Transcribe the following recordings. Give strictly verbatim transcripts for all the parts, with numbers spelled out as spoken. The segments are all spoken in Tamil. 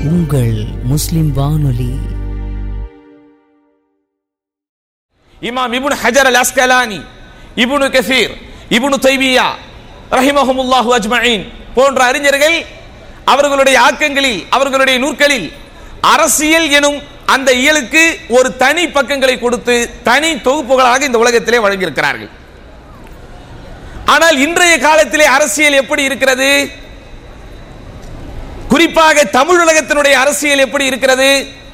உங்கள் முஸ்லிம் வானொலி. இமாம் இப்னு ஹஜர் அல் அஸ்கலானி, இப்னு கஸீர், இப்னு தைமியா ரஹிமஹுமுல்லாஹு அஜ்மஈன் போன்ற அறிஞர்கள் அவர்களுடைய ஆக்கங்களில், அவர்களுடைய நூற்களில் அரசியல் எனும் அந்த இயலுக்கு ஒரு தனி பக்கங்களை கொடுத்து தனி தொகுப்புகளாக இந்த உலகத்திலே வழங்கியிருக்கிறார்கள். ஆனால் இன்றைய காலத்திலே அரசியல் எப்படி இருக்கிறது? குறிப்பாக தமிழ் உலகத்தினுடைய அரசியல் எப்படி இருக்கிறது?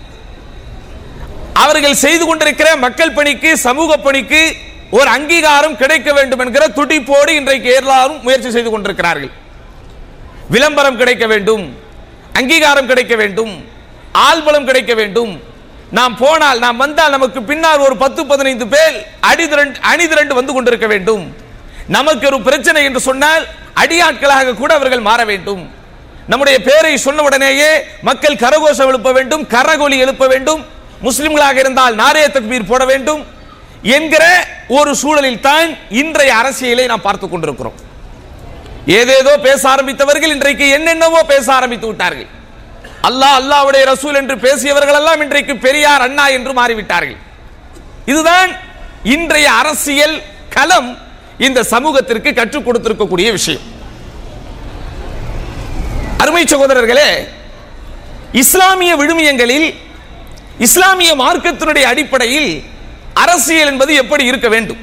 அவர்கள் செய்து கொண்டிருக்கிற மக்கள் பணிக்கு, சமூக பணிக்கு ஒரு அங்கீகாரம் கிடைக்க வேண்டும் என்கிற துடிப்போடு இன்றைக்கு எல்லாரும் முயற்சி செய்து கொண்டிருக்கிறார்கள். விளம்பரம் கிடைக்க வேண்டும், அங்கீகாரம் கிடைக்க வேண்டும், ஆள்பலம் கிடைக்க வேண்டும். நாம் போனால், நாம் வந்தால் நமக்கு பின்னால் ஒரு பத்து பதினைந்து பேர் அணிதிரண்டு அணிதிரண்டு வந்து கொண்டிருக்க வேண்டும். நமக்கு ஒரு பிரச்சனை என்று சொன்னால் அடியாட்களாக கூட அவர்கள் மாற வேண்டும். நம்முடைய பேரை சொன்ன உடனேயே மக்கள் கரகோஷம் எழுப்ப வேண்டும், கரகொலி எழுப்ப வேண்டும். முஸ்லிம்களாக இருந்தால் நாரே தக்பீர் போட வேண்டும் என்கிற ஒரு சூழலில் தான் இன்றைய அரசியலை நாம் பார்த்துக் கொண்டிருக்கிறோம். ஏதேதோ பேச ஆரம்பித்தவர்கள் இன்றைக்கு என்னென்னவோ பேச ஆரம்பித்து விட்டார்கள். அல்லாஹ், அல்லாஹ்வுடைய ரசூல் என்று பேசியவர்கள் எல்லாம் இன்றைக்கு பெரியார், அண்ணா என்று மாறிவிட்டார்கள். இதுதான் இன்றைய அரசியல் களம் இந்த சமூகத்திற்கு கற்றுக் கொடுத்திருக்கக்கூடிய விஷயம். அருமை சகோதரர்களே, இஸ்லாமிய விழுமியங்களில், இஸ்லாமிய மார்க்கத்தினுடைய அடிப்படையில் அரசியல் என்பது எப்படி இருக்க வேண்டும்,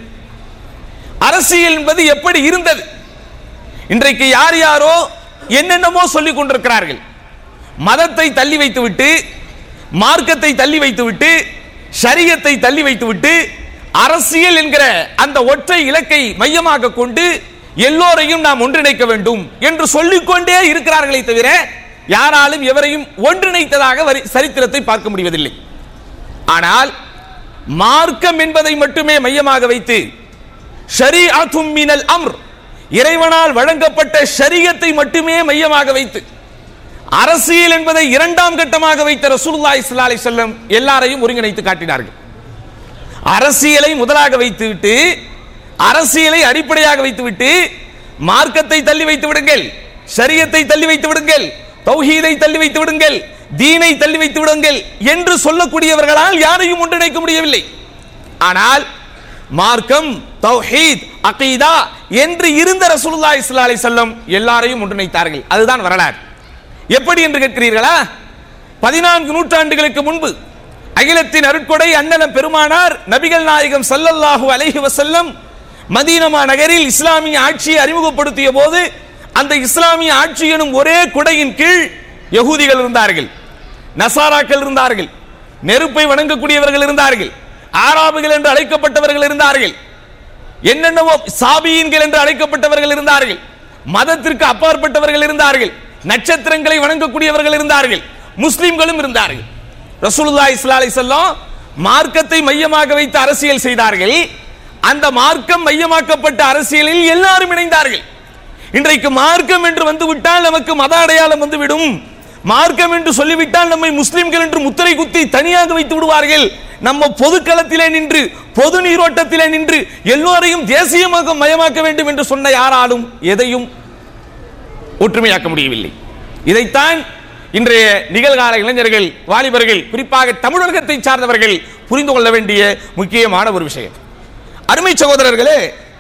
அரசியல் என்பது எப்படி இருந்தது? இன்றைக்கு யார் யாரோ என்னென்னமோ சொல்லிக் கொண்டிருக்கிறார்கள். மதத்தை தள்ளி வைத்துவிட்டு, மார்க்கத்தை தள்ளி வைத்துவிட்டு, ஷரியத்தை தள்ளி வைத்துவிட்டு, அரசியல் என்கிற அந்த ஒற்றை இலக்கை மையமாக கொண்டு எல்லோரையும் நாம் ஒன்றிணைக்க வேண்டும் என்று சொல்லிக்கொண்டே இருக்கிறார்களே தவிர யாராலும் எவரையும் ஒன்றிணைத்ததாக சரித்திரத்தை பார்க்க முடிவதில்லை. ஆனால் மார்க்கம் என்பதை மட்டுமே மையமாக வைத்து, ஷரீஅத்தும் மினல் அம்ர், இறைவனால் வழங்கப்பட்ட ஷரியத்தை மட்டுமே மையமாக வைத்து, அரசியல் என்பதை இரண்டாம் கட்டமாக வைத்த ரசூலுல்லாஹி ஸல்லல்லாஹு அலைஹி வஸல்லம் எல்லாரையும் ஒருங்கிணைத்து காட்டினார்கள். அரசியலை முதலாக வைத்துவிட்டு, அரசியலை அடிப்படையாக வைத்துவிட்டு, மார்க்கத்தை தள்ளி வைத்து விடுங்கள், ஷரியத்தை தள்ளி வைத்து விடுங்கள், தௌஹீதை தள்ளி வைத்து விடுங்கள், தீனை தள்ளி வைத்து விடுங்கள் என்று சொல்லக்கூடியவர்களால் யாரையும் ஒன்றிணைக்க முடியவில்லை. ஆனால் மார்க்கம், தௌஹீத், அகீதா என்று இருந்த ரசூலுல்லாஹி ஸல்லல்லாஹு அலைஹி வஸல்லம் எல்லாரையும் ஒன்றிணைத்தார்கள். அதுதான் வரலாறு. எப்படி என்று கேட்கிறீர்களா? பதினான்கு நூற்றாண்டுகளுக்கு முன்பு அகிலத்தின் அருட்கொடை அண்ணலம் பெருமானார் நபிகள் நாயகம் ஸல்லல்லாஹு அலைஹி வஸல்லம் மதீனா நகரில் இஸ்லாமிய ஆட்சியை அறிமுகப்படுத்திய போது அந்த இஸ்லாமிய ஆட்சி எனும் ஒரே குடையின் கீழ் யகூதிகள் இருந்தார்கள், நசாராக்கள் இருந்தார்கள், நெருப்பை வணங்கக்கூடியவர்கள் இருந்தார்கள், ஆராபுகள் என்று அழைக்கப்பட்டவர்கள் இருந்தார்கள், என்னென்னவோ சாபியீன்கள் என்று அழைக்கப்பட்டவர்கள் இருந்தார்கள், மதத்திற்கு அப்பாற்பட்டவர்கள் இருந்தார்கள், நட்சத்திரங்களை வணங்கக்கூடியவர்கள் இருந்தார்கள், முஸ்லிம்களும் இருந்தார்கள். ரசூலுல்லாஹி ஸல்லல்லாஹு அலைஹி வஸல்லம் மார்க்கத்தை மையமாக வைத்து அரசியல் செய்தார்கள். அந்த மார்க்கம் மையமாக்கப்பட்ட அரசியலில் எல்லாரும் இணைந்தார்கள். இன்றைக்கு மார்க்கம் என்று வந்துவிட்டால் நமக்கு மத அடையாளம் வந்துவிடும், மார்க்கம் என்று சொல்லிவிட்டால் நம்மை முஸ்லிம்கள் என்று முத்திரை குத்தி தனியாக வைத்து விடுவார்கள். நம்ம பொதுக்களத்திலே நின்று, பொது நீரோட்டத்திலே நின்று எல்லோரையும் தேசியமாக மயமாக்க வேண்டும் என்று சொன்ன யாராலும் எதையும் ஒற்றுமையாக்க முடியவில்லை. இதைத்தான் இன்றைய நிகழ்கால இளைஞர்கள், வாலிபர்கள், குறிப்பாக தமிழகத்தை சார்ந்தவர்கள் புரிந்து கொள்ள வேண்டிய முக்கியமான ஒரு விஷயம். அருமை சகோதரர்களே,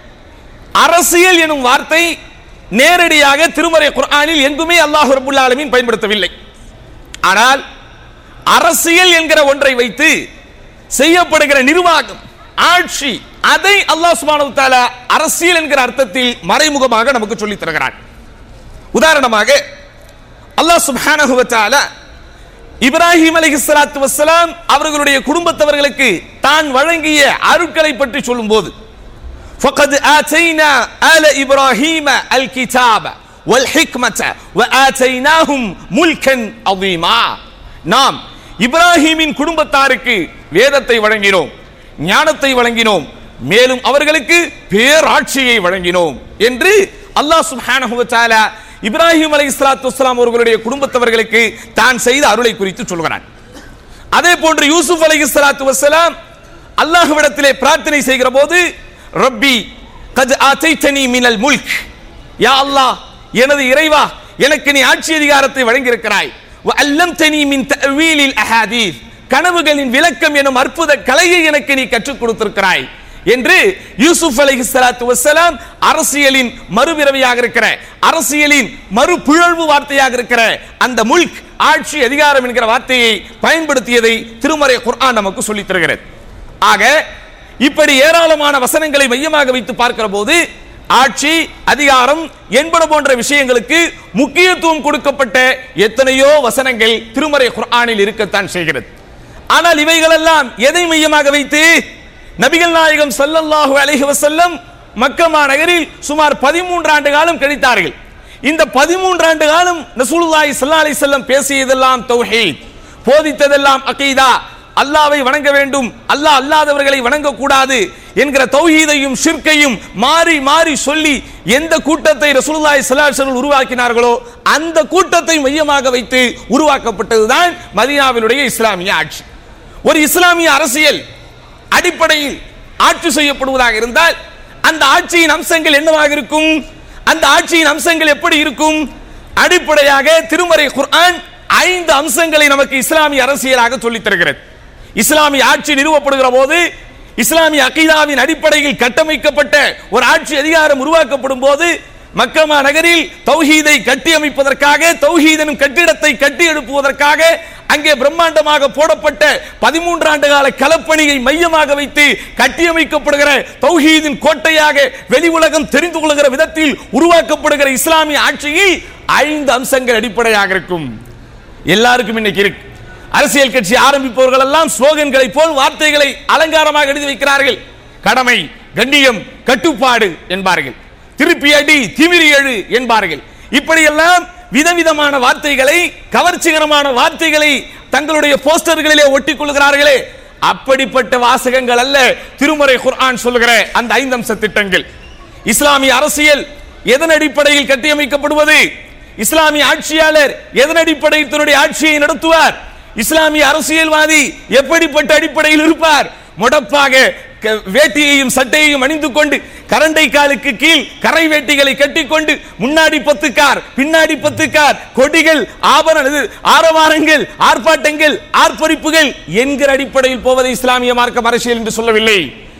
அரசியல் எனும் வார்த்தை நேரடியாக திருமறை குர்ஆனில் எங்குமே அல்லாஹ் ரப்பல் ஆலமீன் பயன்படுத்தவில்லை. ஆனால் அரசியல் என்கிற ஒன்றை வைத்து செய்யப்படுகிற நிர்வாகம், ஆட்சி, அதை அல்லாஹ் சுப்ஹானஹு வ தஆலா அரசியல் என்கிற அர்த்தத்தில் மறைமுகமாக நமக்கு சொல்லித் தருகிறார். உதாரணமாக அல்லாஹ் சுப்ஹானஹு வ தஆலா இப்ராஹிம் அலைஹிஸ்ஸலாத்து வஸ்ஸலாம் அவர்களுடைய குடும்பத்தவர்களுக்கு தான் வழங்கிய அருட்களை பற்றி சொல்லும்போது, ஃபகத் ஆதைனா ஆல இப்ராஹீம அல் கிதாப வல் ஹிக்மத வ ஆதைனாஹும் முல்கன் அதீமா, நாம் இப்ராஹீமின் குடும்பத்தாருக்கு வேதத்தை வழங்கினோம், ஞானத்தை வழங்கினோம், மேலும் அவர்களுக்கு பேராட்சியை வழங்கினோம் என்று அல்லாஹ் சுப்ஹானஹு வ தஆலா இப்ராஹிம் அலைஹிஸ்ஸலாத்து வஸ்ஸலாம் அவர்களுடைய குடும்பத்தவர்களுக்கு தான் செய்த அருளை குறித்து சொல்கிறான். அதே போன்று யூசுப் அலைஹிஸ்ஸலாத்து வஸ்ஸலாம் அல்லாஹ்விடத்திலே பிரார்த்தனை செய்கிற போது, ரப்பி கத் ஆதைதனி மினல் முல்க், யா அல்லாஹ், எனது இறைவா, எனக்கு நீ ஆட்சி அதிகாரத்தை வழங்கி இருக்கிறாய், வஅல்லம்தனி மின் தஅவீலில் அஹாதீஸ், கனவுகளின் விளக்கம் எனும் அற்புத கலையை எனக்கு நீ கற்றுக் கொடுத்திருக்கிறாய் என்று யூசுப் அலைஹிஸ்ஸலாத்து வஸ்ஸலாம் அரசியலின் மறுபிறவியாக இருக்கிற, அரசியலின் மறுபிழழ்வு வார்த்தையாக இருக்கிற அந்த முல்க், ஆட்சி, அதிகாரம் என்கிற வார்த்தையை பயன்படுத்தியதை திருமறை குர்ஆன் நமக்கு சொல்லித் தருகிறது. ஆக இப்படி ஏராளமான வசனங்களை மையமாக வைத்து பார்க்கிற போது ஆட்சி, அதிகாரம் என்பன போன்ற விஷயங்களுக்கு முக்கியத்துவம் கொடுக்கப்பட்ட எத்தனையோ வசனங்கள் திருமறை குர்ஆனில் இருக்கத்தான் செய்கிறது. ஆனால் இவைகளெல்லாம் எதை மையமாக வைத்து? நபிகள் நாயகம் ஸல்லல்லாஹு அலைஹி வஸல்லம் மக்கா நகரில் சுமார் பதிமூன்று ஆண்டு காலம் கழித்தார்கள். இந்த பதிமூன்று ஆண்டு காலம் ரசூலுல்லாஹி ஸல்லல்லாஹு அலைஹி வஸல்லம் பேசியதெல்லாம் தௌஹீத், போதித்ததெல்லாம் அகீதா, அல்லாஹ்வை வணங்க வேண்டும், அல்லாஹ் அல்லாதவர்களை வணங்கக்கூடாது என்கிற தௌஹீதையும் ஷிர்கையும் மாறி மாறி சொல்லி எந்த கூட்டத்தை ரசூலுல்லாஹி ஸல்லல்லாஹு அலைஹி வஸல்லம் உருவாக்கினார்களோ அந்த கூட்டத்தை மையமாக வைத்து உருவாக்கப்பட்டதுதான் மதீனாவினுடைய இஸ்லாமிய ஆட்சி. ஒரு இஸ்லாமிய அரசியல் அடிப்படையில் ஆட்சி செய்யப்படுவதாக இருந்தால் அந்த ஆட்சியின் அம்சங்கள் என்னவாக இருக்கும்? அந்த ஆட்சியின் அம்சங்கள் எப்படி இருக்கும்? அடிப்படையாக திருமறை குர்ஆன் ஐந்து அம்சங்களை நமக்கு இஸ்லாமிய அரசியலாக சொல்லித் தருகிறது. இஸ்லாமிய ஆட்சி நிறுவப்படுகிற போது, இஸ்லாமிய அகீதாவின் அடிப்படையில் கட்டமைக்கப்பட்ட ஒரு ஆட்சி அதிகாரம் உருவாக்கப்படும் போது மக்கா நகரில் தௌஹீதை கட்டி அமைப்பதற்காக, தௌஹீதின் கட்டிடத்தை கட்டி எழுப்புவதற்காக அங்கே பிரம்மாண்டமாக போடப்பட்ட பதிமூன்று ஆண்டு கால களப்பணியை மையமாக வைத்து கட்டியமைக்கப்படுகிற தௌஹீதின் கோட்டையாக வெளி உலகம் தெரிந்து கொள்கிற விதத்தில் உருவாக்கப்படுகிற இஸ்லாமிய ஆட்சியில் ஐந்து அம்சங்கள் அடிப்படையாக இருக்கும். எல்லாருக்கும் இன்னைக்கு இருக்கு. அரசியல் கட்சி ஆரம்பிப்பவர்கள் எல்லாம் ஸ்லோகன்களை போல் வார்த்தைகளை அலங்காரமாக எழுதி வைக்கிறார்கள். கடமை, கண்ணியம், கட்டுப்பாடு என்பார்கள். திருப்பி அடி, திமிரி எழு என்பார்கள். இப்படியெல்லாம் விதவிதமான வார்த்தைகளை, கவர்ச்சிகரமான வார்த்தைகளை தங்களுடைய போஸ்டர்களிலே ஒட்டிக் கொள்கிறார்களே, அப்படிப்பட்ட வாசகங்கள் அல்ல திருமறை குர்ஆன் சொல்லுகிற அந்த ஐந்து அம்ச திட்டங்கள். இஸ்லாமிய அரசியல் எதன் அடிப்படையில் கட்டியமைக்கப்படுவது? இஸ்லாமிய ஆட்சியாளர் எதன் அடிப்படையில் தன்னுடைய ஆட்சியை நடத்துவார்? இஸ்லாமிய அரசியல்வாதி எப்படிப்பட்ட அடிப்படையில் இருப்பார்? முடப்பாக வேட்டியையும் சட்டையையும் அணிந்து கொண்டு, கரண்டை காலுக்கு கீழ் கரை வேட்டிகளை கட்டிக்கொண்டு, முன்னாடி பத்து கார், பின்னாடி பத்து கார், கொடிகள், ஆபரண ஆரவாரங்கள், ஆர்ப்பாட்டங்கள், ஆர்ப்பரிப்புகள் என்கிற அடிப்படையில் போவதை இஸ்லாமிய மார்க்கம் அரசியல் என்று சொல்லவில்லை.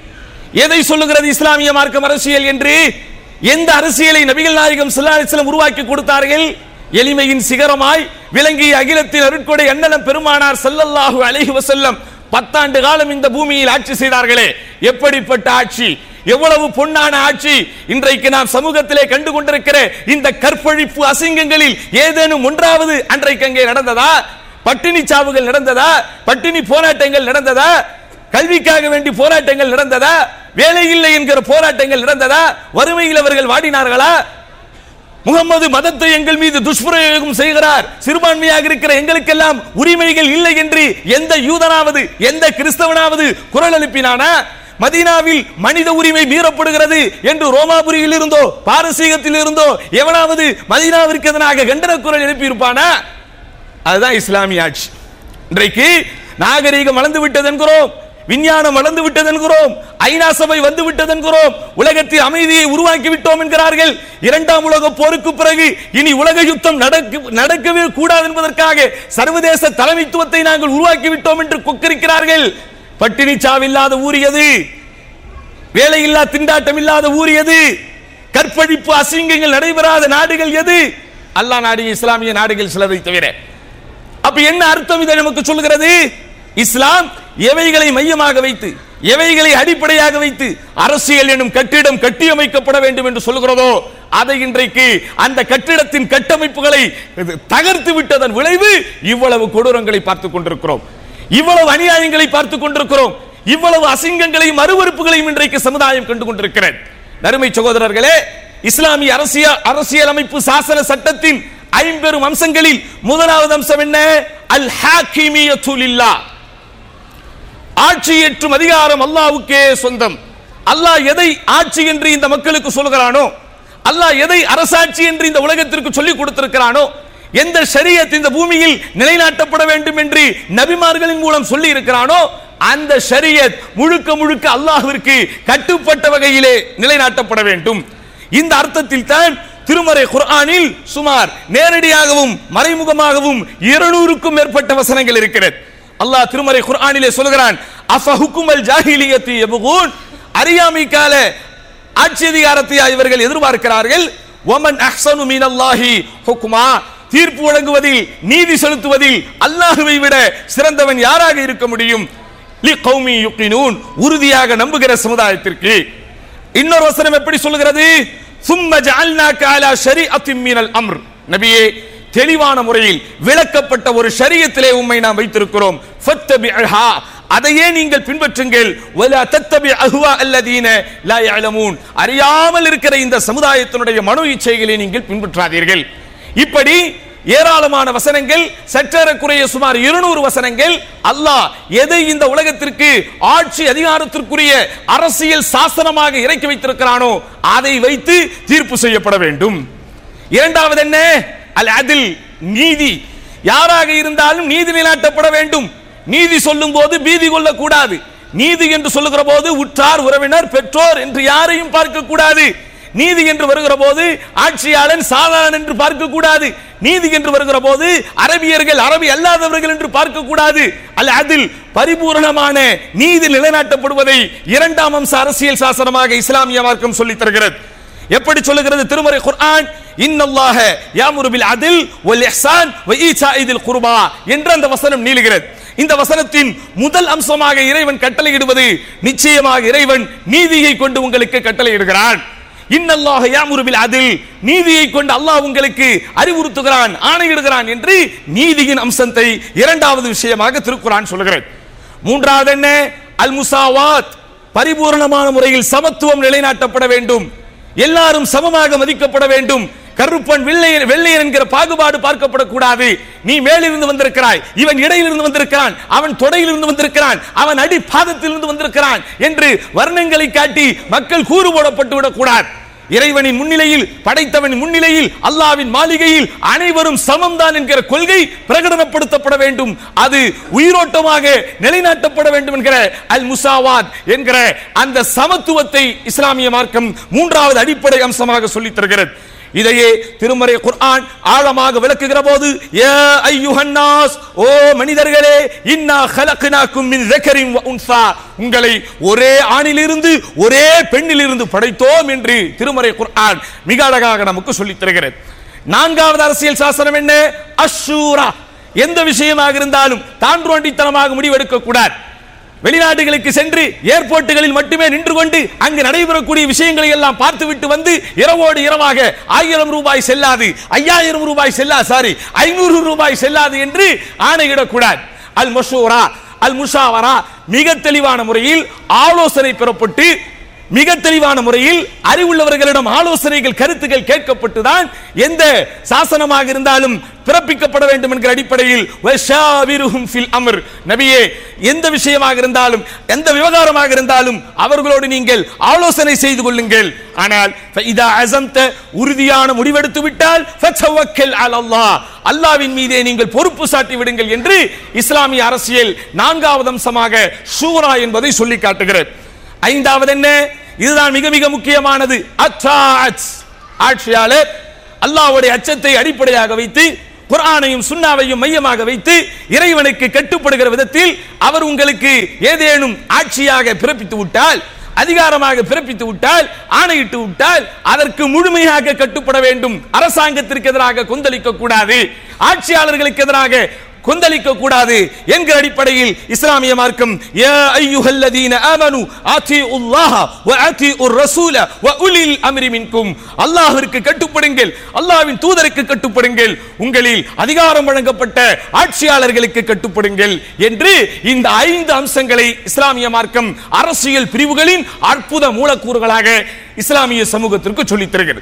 எதை சொல்லுகிறது இஸ்லாமிய மார்க்கம் அரசியல் என்று? எந்த அரசியலை நபிகள் நாயகம் ஸல்லல்லாஹு அலைஹி வஸல்லம் உருவாக்கி கொடுத்தார்கள்? எளிமையின் சிகரமாய் விளங்கிய அகிலத்தின் அருட்கொடை அண்ணலம் பெருமானார் ஸல்லல்லாஹு அலைஹி வஸல்லம் பத்தாண்டு காலம் இந்த பூமியில் ஆட்சி செய்தார்களே, எப்படிப்பட்ட ஆட்சி, எவ்வளவு பொன்னான ஆட்சி! இன்றைக்கு நாம் சமூகத்திலே கண்டு கொண்டிருக்கிற இந்த கற்பழிப்பு அசிங்கங்களில் ஏதேனும் ஒன்றாவது அன்றைக்கு அங்கே நடந்ததா? பட்டினி சாவுகள் நடந்ததா? பட்டினி போராட்டங்கள் நடந்ததா? கல்விக்காக வேண்டி போராட்டங்கள் நடந்ததா? வேலை இல்லை என்கிற போராட்டங்கள் நடந்ததா? வறுமையில் அவர்கள் வாடினார்களா? முகமது மதத்தை எங்கள் மீது துஷ்பிரயோகம் செய்கிறார், சிறுபான்மையாக இருக்கிற எங்களுக்கெல்லாம் உரிமைகள் இல்லை என்று எந்த யூதனாவது, எந்த கிறிஸ்தவனாவது குரல் எழுப்பினானா? மதீனாவில் மனித உரிமை மீறப்படுகிறது என்று ரோமாபுரியில் இருந்தோ பாரசீகத்தில் இருந்தோ எவனாவது மதீனாவிற்கு எதிராக கண்டன குரல் எழுப்பி இருப்பானா? அதுதான் இஸ்லாமிய ஆட்சி. இன்றைக்கு நாகரீகம் வளர்ந்து விட்டது என்கிறோம், விஞ்ஞானம் வளர்ந்து விட்டது என்கிறோம், ஐநா சபை வந்து விட்டது என்கிறோம், உலகத்தில் அமைதியை உருவாக்கி விட்டோம் என்கிறார்கள். இரண்டாம் உலக போருக்கு பிறகு இனி உலக யுத்தம் நடக்கவே கூடாது என்பதற்காக சர்வதேச தலைமைத்துவத்தை நாங்கள் உருவாக்கி விட்டோம் என்று கொக்கரிக்கிறார்கள். பட்டினி சாவில்லாத ஊர் எது? வேலையில்லா திண்டாட்டம் இல்லாத ஊர் எது? கற்பழிப்பு அசிங்கங்கள் நடைபெறாத நாடுகள் எது? அல்லாஹ் நாடிய இஸ்லாமிய நாடுகள் சிலதை தவிர. அப்ப என்ன அர்த்தம் இதை நமக்கு சொல்கிறது? இஸ்லாம் எவைகளை மையமாக வைத்து, எவைகளை அடிப்படையாக வைத்து அரசியல் எனும் கட்டிடம் கட்டியமைக்கப்பட வேண்டும் என்று சொல்கிறதோ அதை இன்றைக்கு அந்த கட்டிடத்தின் கட்டமைப்புகளை தகர்த்து விட்டதன் விளைவு இவ்வளவு கொடூரங்களை பார்த்துக் கொண்டிருக்கிறோம், இவ்வளவு அநியாயங்களை பார்த்துக் கொண்டிருக்கிறோம், இவ்வளவு அசிங்கங்களையும் அருவருப்புகளையும் இன்றைக்கு சமுதாயம் கண்டு கொண்டிருக்கிறது. நறுமை சகோதரர்களே, இஸ்லாமிய அரசியல் அரசியல் அமைப்பு சாசன சட்டத்தின் ஐம்பெரும் அம்சங்களில் முதலாவது அம்சம் என்ன? அல் ஹாக்கிமியத்து லில்லாஹ், ஆட்சி ஏற்றும் அதிகாரம் அல்லாஹ்வுக்கே சொந்தம். அல்லாஹ் எதை ஆட்சி என்று இந்த மக்களுக்கு சொல்கிறானோ, அல்லாஹ் எதை அரசாட்சி என்று இந்த உலகத்திற்கு சொல்லிக் கொடுத்திருக்கிறானோ, எந்த ஷரியத் இந்த பூமியில் நிலைநாட்டப்பட வேண்டும் என்று நபிமார்களின் மூலம் சொல்லி இருக்கிறானோ அந்த ஷரியத் முழுக்க முழுக்க அல்லாஹ்விற்கு கட்டுப்பட்ட வகையிலே நிலைநாட்டப்பட வேண்டும். இந்த அர்த்தத்தில் தான் திருமறை குர்ஆனில் சுமார் நேரடியாகவும் மறைமுகமாகவும் இருநூறுக்கும் மேற்பட்ட வசனங்கள் இருக்கிறது. அல்லாஹ் திருமறை குர்ஆனிலே சொல்கிறான், அஃபஹுக்குமல் ஜாஹிலியத்தி யபூன், அறியாமை கால ஆட்சி அதிகாரத்தை இவர்கள் எதிர்பார்க்கிறார்கள். வமன் அஹ்ஸனு மினல்லாஹி ஹுக்மா, தீர்ப்பு வழங்குவதில் நீதி செலுத்துவதில் அல்லாஹ்வை விட சிறந்தவன் யாராக இருக்க முடியும்? லிகௌமி யுகினூன், உறுதியாக நம்புகிற சமுதாயத்திற்கு. இன்னொரு வசனம் எப்படி சொல்கிறது? சும்ம ஜஅல்னாக அலா ஷரீஅத்தின் மினல் அம்ர், நபியே தெளிவான முறையில் விளக்கப்பட்ட ஒரு ஷரியத்திலே உம்மை நாம் வைத்திருக்கிறோம். ஃபத்தபிஹா, அதையே நீங்கள் பின்பற்றுங்கள். வலா தத்தபி அஹ்வா அல்லதீன லா யஅலமூன், அறியாமல் இருக்கிற இந்த சமுதாயத்தினுடைய மனோ இச்சைகளை நீங்கள் பின்பற்றாதீர்கள். இப்படி ஏராளமான வசனங்கள், சற்றேறக்குறைய சுமார் இருநூறு வசனங்கள் அல்லாஹ் எதை இந்த உலகத்திற்கு ஆட்சி அதிகாரத்திற்குரிய அரசியல் சாசனமாக இறக்கி வைத்திருக்கிறானோ அதை வைத்து தீர்ப்பு செய்யப்பட வேண்டும். இரண்டாவது என்ன? அல் அதில், நீதி. யாராக இருந்தாலும் நீதி நிலைநாட்டப்பட வேண்டும். நீதி சொல்லும் போது பீதி கொள்ளக்கூடாது. நீதி என்று சொல்லுகிற போது உற்றார் உறவினர் பெற்றோர் என்று யாரையும் பார்க்க கூடாது. நீதி என்று வருகிற போது ஆட்சியாளன் சாதாரண என்று பார்க்க கூடாது. நீதி என்று வருகிற போது அரபியர்கள் அரபி அல்லாதவர்கள் என்று பார்க்க கூடாது. அல்ல, அதில் பரிபூரணமான நீதி நிலைநாட்டப்படுவதை இரண்டாம் அம்ச அரசியல் சாசனமாக இஸ்லாமிய மார்க்கம் சொல்லித் தருகிறது. எப்படி சொல்லுகிறது திருமறை குர்ஆன்? இன்னல்லாஹ யாமுரு பில் அத்ல் வல் இஹ்சான் வ ஈசாஇதில் குர்பா என்ற அந்த வசனம் நீளுகிறது. இந்த வசனத்தின் முதல் அம்சமாக இறைவன் கட்டளையிடுவது நிச்சயமாக இறைவன் நீதியை கொண்டு உங்களுக்கு கட்டளையிடுகிறான். இன்னல்லாஹ யாமுரு பில் அத்ல், நீதியை கொண்டு அல்லாஹ் உங்களுக்கு அறிவுறுத்துகிறான், ஆணையிடுகிறான் என்று நீதியின் அம்சத்தை இரண்டாவது விஷயமாக திருக்குர்ஆன் சொல்லுகிறது. மூன்றாவது என்ன? அல் முசாவாத், பரிபூரணமான முறையில் சமத்துவம் நிலைநாட்டப்பட வேண்டும். எல்லாரும் சமமாக மதிக்கப்பட வேண்டும். கருப்பன் வெள்ளையன் வெள்ளையன் என்கிற பாகுபாடு பார்க்கப்படக்கூடாது. நீ மேலிருந்து வந்திருக்கிறாய், இவன் இடையிலிருந்து வந்திருக்கிறான், அவன் தொடையிலிருந்து வந்திருக்கிறான், அவன் அடி பாதத்திலிருந்து வந்திருக்கிறான் என்று வர்ணங்களை காட்டி மக்கள் கூறு போடப்பட்டு விடக்கூடாது. இறைவனின் முன்னிலையில், படைத்தவனின் முன்னிலையில், அல்லாஹ்வின் மாளிகையில் அனைவரும் சமம்தான் என்கிற கொள்கை பிரகடனப்படுத்தப்பட வேண்டும். அது உயிரோட்டமாக நிலைநாட்டப்பட வேண்டும் என்கிற அல் முசாவாத் என்கிற அந்த சமத்துவத்தை இஸ்லாமிய மார்க்கம் மூன்றாவது அடிப்படை அம்சமாக சொல்லித் தருகிறது. இதையே திருமறை குர்ஆன் ஆழமாக விளக்குகிற போது, யா அய்யுஹன் நாஸ், ஓ மனிதர்களே, இன்னா ஹலக்னாக்கும் மின் ஸக்கரின் வ உன்ஸா, உங்களை ஒரே ஆணிலிருந்து ஒரே பெண்ணிலிருந்து படைத்தோம் என்று திருமறை குர்ஆன் மிக அழகாக நமக்கு சொல்லித் தருகிறது. நான்காவது அரசியல் சாசனம் என்ன? அஷ்ஷூரா, எந்த விஷயமாக இருந்தாலும் தாண்டோண்டித்தனமாக முடிவெடுக்க கூடாது. வெளிநாடுகளுக்கு சென்று ஏர்போர்ட்டுகளில் மட்டுமே நின்று கொண்டு அங்கு நடைபெறக்கூடிய விஷயங்களை எல்லாம் பார்த்துவிட்டு வந்து இரவோடு இரவாக ஆயிரம் ரூபாய் செல்லாது, ஐயாயிரம் ரூபாய் செல்லாது, சாரி ஐநூறு ரூபாய் செல்லாது என்று ஆணையிடக்கூடாது. அல் மஷூரா அல் முஷாவரா, மிக தெளிவான முறையில் ஆலோசனை பெறப்பட்டு மிக தெளிவான முறையில் அறிவுள்ளவர்களிடம் ஆலோசனைகள் கருத்துக்கள் கேட்கப்பட்டுதான் எந்த சாசனமாக இருந்தாலும் பிறப்பிக்கப்பட வேண்டும் என்கிற அடிப்படையில் வஷாவிருஹும் ஃபில் அம்ர், நபியே எந்த விஷயமாக இருந்தாலும் எந்த விவகாரமாக இருந்தாலும் அவர்களோடு நீங்கள் ஆலோசனை செய்து கொள்ளுங்கள். ஆனால் ஃபஇதா அஸம்த, உறுதியான முடிவெடுத்து விட்டால் ஃபதவக்கல் அலல்லாஹ், அல்லாஹ்வின் மீதே நீங்கள் பொறுப்பு சாட்டி விடுங்கள் என்று இஸ்லாமிய அரசியல் நான்காவது அம்சமாக ஷூரா என்பதை சொல்லி காட்டுகிறது. ஐந்தாவது என்ன? இதுதான் மிக மிக முக்கியமானது. அத்தாஅத், ஆட்சியாளர் அல்லாஹ்வுடைய அச்சத்தை அடிப்படையாக வைத்து குர்ஆனையும் சுன்னாவையும் மையமாக வைத்து இறைவனுக்கு கட்டுப்படுகிற விதத்தில் அவர் உங்களுக்கு ஏதேனும் ஆட்சியாக பிறப்பித்து விட்டால், அதிகாரமாக பிறப்பித்து விட்டால், ஆணையிட்டு விட்டால் அதற்கு முழுமையாக கட்டுப்பட வேண்டும். அரசாங்கத்திற்கு எதிராக கொந்தளிக்க கூடாது, ஆட்சியாளர்களுக்கு எதிராக கொந்தளிக்க கூடாது என்கிற அடிப்படையில் இஸ்லாமிய மார்க்கம் யா அய்யுஹல்லதீன ஆமனு ஆதிஉல்லாஹ வ ஆதிஉர் ரசூல வ உலில் அம்ரி மின்கும், அல்லாஹ்விற்கு கட்டுப்படுங்கள், அல்லாஹ்வின் தூதருக்கு கட்டுப்படுங்கள், உங்களில் அதிகாரம் வழங்கப்பட்ட ஆட்சியாளர்களுக்கு கட்டுப்படுங்கள் என்று இந்த ஐந்து அம்சங்களை இஸ்லாமிய மார்க்கம் அரசியல் பிரிவுகளின் அற்புத மூலக்கூறுகளாக இஸ்லாமிய சமூகத்திற்கு சொல்லித் தருகிறது.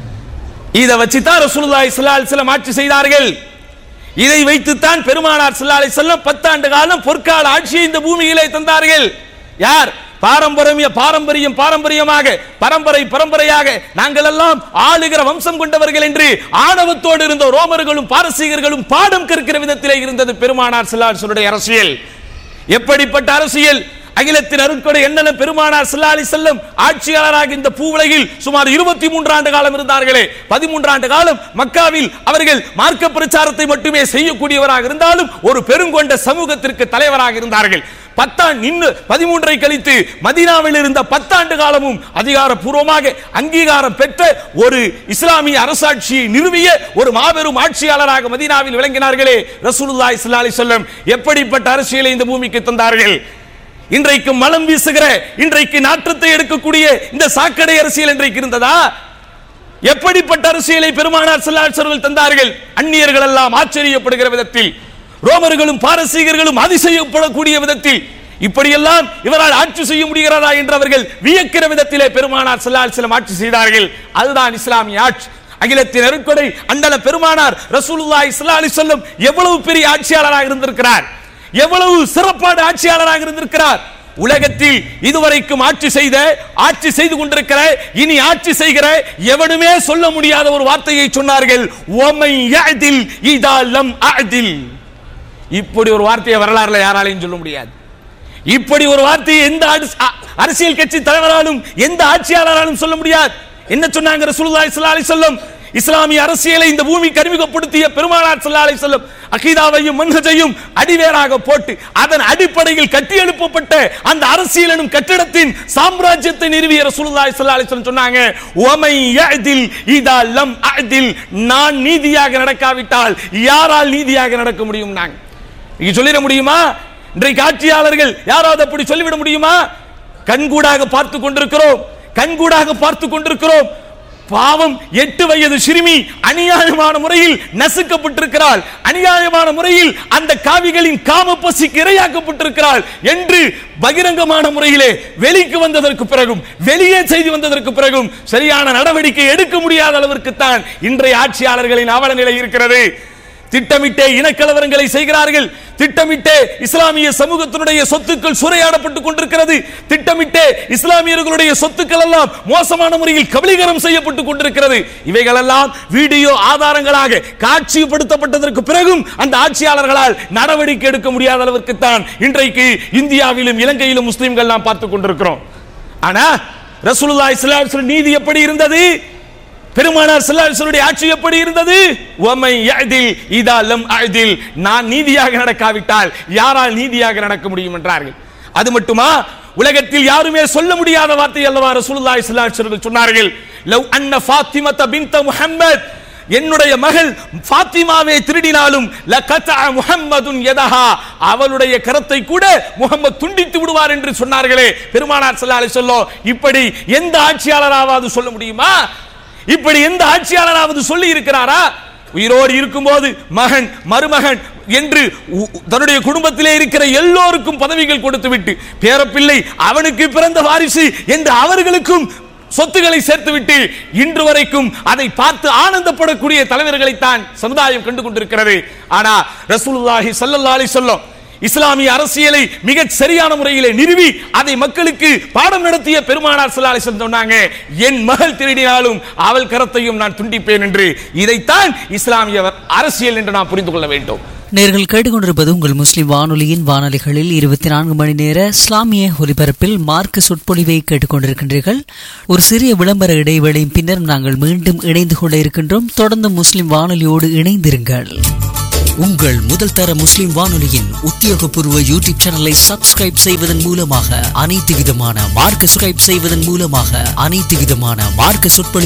இதை வச்சுதான் ரசூலுல்லாஹி ஸல்லல்லாஹு அலைஹி வஸல்லம் ஆட்சி செய்தார்கள். இதை வைத்துத்தான் பெருமானார் ஸல்லல்லாஹு அலைஹி வஸல்லம் பத்தாண்டு காலம் பொற்கால ஆட்சியை இந்த பூமியிலே தந்தார்கள். யார்? பாரம்பரிய பாரம்பரியம் பாரம்பரியமாக பரம்பரை பரம்பரையாக நாங்கள் எல்லாம் ஆளுகிற வம்சம் கொண்டவர்கள் என்று ஆணவத்தோடு இருந்த ரோமர்களும் பாரசீகர்களும் பாடம் கற்கிற விதத்திலே இருந்தது பெருமானார் ஸல்லல்லாஹு அலைஹி வஸல்லம் அரசியல். எப்படிப்பட்ட அரசியல்? அகிலத்தின் அருட்கொடை எண்ணன பெருமானார் ஸல்லல்லாஹு அலைஹி வஸல்லம் ஆட்சியாளராக இந்த பூவுலகில் சுமார் இருபத்தி மூன்று ஆண்டு காலம் இருந்தார்களே, பதிமூன்று ஆண்டு காலம் மக்காவில் அவர்கள் மார்க்க பிரச்சாரத்தை மட்டுமே செய்யக்கூடியவராக இருந்தாலும் ஒரு பெருங்கொண்ட சமூகத்திற்கு தலைவராக இருந்தார்கள். பத்தாண்டு இன்னும் பதிமூன்றை கழித்து மதீனாவில் இருந்த பத்தாண்டு காலமும் அதிகாரப்பூர்வமாக அங்கீகாரம் பெற்ற ஒரு இஸ்லாமிய அரசாட்சியை நிறுவிய ஒரு மாபெரும் ஆட்சியாளராக மதீனாவில் விளங்கினார்களே ரசூலுல்லாஹி ஸல்லல்லாஹு அலைஹி வஸல்லம். எப்படிப்பட்ட அரசியலை இந்த பூமிக்கு தந்தார்கள்? இன்றைக்கு மலம் வீசுகிற, இன்றைக்கு நாற்றத்தை எடுக்கக்கூடிய இந்த சாக்கடை அரசியல் இன்றைக்கு இருந்ததா? எப்படிப்பட்ட அரசியலை பெருமானார் ஸல்லல்லாஹு அலைஹி வஸல்லம் தந்தார்கள்? அந்நியர்கள் எல்லாம் ஆச்சரியப்படுகிற விதத்தில், ரோமர்களும் பாரசீகர்களும் அதிசயப்படக்கூடிய விதத்தில், இப்படியெல்லாம் இவரால் ஆட்சி செய்ய முடிகிறதா என்று அவர்கள் வியக்கிற விதத்திலே பெருமானார் ஸல்லல்லாஹு அலைஹி வஸல்லம் ஆட்சி செய்தார்கள். அதுதான் இஸ்லாமிய ஆட்சி. அகிலத்தின் அருட்கொடை அண்டல பெருமானார் ரசூலுல்லாஹி ஸல்லல்லாஹு அலைஹி வஸல்லம் எவ்வளவு பெரிய ஆட்சியாளராக இருந்திருக்கிறார், எவ்வளவு சிறப்பான ஆட்சியாளராக இருந்திருக்கிறார். உலகத்தில் இதுவரைக்கும் ஆட்சி செய்த, ஆட்சி செய்து கொண்டிருக்கிற, இனி ஆட்சி செய்கிற எவனுமே சொல்ல முடியாத ஒரு வார்த்தையை சொன்னார்கள். ஒமை யஅதில் இதா லம் அஅதில். இப்படி ஒரு வார்த்தையை வரலாறுல யாராலையும் சொல்ல முடியாது. இப்படி ஒரு வார்த்தையை எந்த அரசியல் கட்சி தலைவராலும் எந்த ஆட்சியாளராலும் சொல்ல முடியாது. என்ன சொன்னாங்க ரசூலுல்லாஹி ஸல்லல்லாஹு அலைஹி வஸல்லம்? இஸ்லாமிய அரசியலை இந்த பூமிக்கு அறிமுகப்படுத்திய பெருமானார் ஸல்லல்லாஹு அலைஹி வஸல்லம் அகீதாவையும் மன்ஹஜையும் அடிவேராக போட்டு அதன் அடிப்படையில் கட்டி எழுப்பப்பட்ட அந்த அரசியல் எனும் கட்டிடத்தின் சாம்ராஜ்யத்தை நிறுவிய ரசூலுல்லாஹி ஸல்லல்லாஹு அலைஹி வஸல்லம் சொன்னாங்க, ஒமை யஅதில் இதா லம் அஅதில். நான் நீதியாக நடக்காவிட்டால் யாரால் நீதியாக நடக்க முடியும்? நாங்க நீங்க சொல்லிட முடியுமா? இன்றைக்கு ஆட்சியாளர்கள் யாராவது அப்படி சொல்லிவிட முடியுமா? கண்கூடாக பார்த்து கொண்டிருக்கிறோம், கண்கூடாக பார்த்து கொண்டிருக்கிறோம். பாவம், எட்டு வயது சிறுமி அநியாயமான முறையில் நசுக்கப்பட்டிருக்கிறாள், அநியாயமான முறையில் அந்த காவிகளின் காம பசிக்கு இரையாக்கப்பட்டிருக்கிறாள் என்று பகிரங்கமான முறையிலே வெளிக்கு வந்ததற்கு பிறகும், வெளியே செய்தி வந்ததற்கு பிறகும் சரியான நடவடிக்கை எடுக்க முடியாத அளவிற்கு தான் இன்றைய ஆட்சியாளர்களின் அவல நிலை இருக்கிறது. திட்டமிட்டே இனக்கலவரங்களை செய்கிறார்கள், திட்டமிட்டே இஸ்லாமிய சமூகத்தினுடைய சொத்துக்கள் சூறையாடப்பட்டுக் கொண்டிருக்கிறது, திட்டமிட்டே இஸ்லாமியர்களுடைய சொத்துக்கள் எல்லாம் மோசமான முறையில் கபலீகரம் செய்யப்பட்டுக் கொண்டிருக்கிறது. இவைகள் எல்லாம் வீடியோ ஆதாரங்களாக காட்சிப்படுத்தப்பட்டதற்கு பிறகும் அந்த ஆட்சியாளர்களால் நடவடிக்கை எடுக்க முடியாத அளவிற்கு தான் இன்றைக்கு இந்தியாவிலும் இலங்கையிலும் முஸ்லிம்கள் நாம் பார்த்துக் கொண்டிருக்கிறோம். ஆனா ரசூலுல்லாஹி ஸல்லல்லாஹு அலைஹி வஸல்லம் நீதி எப்படி இருந்தது? பெருமானார் ஸல்லல்லாஹு அலைஹி வஸல்லம் ஆட்சி எப்படி இருந்தது? வமை யஅதில் இதா லம் அஅதில். நான் நீதியாக நடக்காவிட்டால் யாரால் நீதியாக நடக்க முடியும் என்றார்கள். அது மட்டுமா, உலகத்தில் யாருமே சொல்ல முடியாத வார்த்தை அல்லவா ரசூலுல்லாஹி ஸல்லல்லாஹு அலைஹி வஸல்லம் சொன்னார்கள். லவ் அன்ன ஃபாத்திமத பின்த முஹம்மத், என்னுடைய மகள் ஃபாத்திமாவை திருடினாலும் லகதஅ முஹம்மதுன் யதஹா, அவளுடைய கரத்தை கூட முஹம்மத் துண்டித்து விடுவார் என்று சொன்னார்களே பெருமானார் ஸல்லல்லாஹு அலைஹி வஸல்லம். இப்படி எந்த ஆட்சியாளராவது சொல்ல முடியுமா? இப்படி எந்த ஆட்சியாளராவது சொல்லி இருக்கிறாரா? உயிரோடு இருக்கும்போது மகன், மருமகன் என்று தன்னுடைய குடும்பத்திலே இருக்கிற எல்லோருக்கும் பதவிகள் கொடுத்துவிட்டு, பேரப்பிள்ளை, அவனுக்கு பிறந்த வாரிசு என்று அவர்களுக்கும் சொத்துக்களை சேர்த்துவிட்டு இன்று வரைக்கும் அதை பார்த்து ஆனந்தப்படக்கூடிய தலைவர்களைத்தான் சமுதாயம் கண்டு கொண்டிருக்கிறது. ஆனா ரசூலுல்லாஹி ஸல்லல்லாஹு அலைஹி வஸல்லம் இஸ்லாமிய அரசியலை மிக சரியான முறையிலே நிறுவி அதை மக்களுக்கு பாடம் நடத்திய பெருமானார் ஸல்லல்லாஹு அலைஹி வஸல்லம் சொன்னாங்க, என் மகள் திருடினாலும் அவள் கரத்தையும் நான் துண்டிப்பேன் என்று. இதைத்தான் இஸ்லாமிய அரசியல் என்று நாம் புரிந்து கொள்ள வேண்டும். நேர்கள் கேட்டுக்கொண்டிருப்பது உங்கள் முஸ்லிம் வானொலியின் வானொலிகளில் இருபத்தி நான்கு மணி நேர இஸ்லாமிய ஒலிபரப்பில் மார்க்க சொற்பொழிவை கேட்டுக்கொண்டிருக்கின்றீர்கள். ஒரு சிறிய விளம்பர இடைவேளையின் பின்னர் நாங்கள் மீண்டும் இணைந்து கொள்ள இருக்கின்றோம். தொடர்ந்து முஸ்லிம் வானொலியோடு இணைந்திருங்கள். உங்கள் முதல் தர முஸ்லிம் வானொலியின் உத்தியோகபூர்வ யூடியூப் சேனலை சப்ஸ்கிரைப் செய்வதன் மூலமாக அனைத்து விதமான மார்க்க சப்ஸ்கிரைப் செய்வதன் மூலமாக அனைத்து விதமான மார்க்க சொற்பொழிவு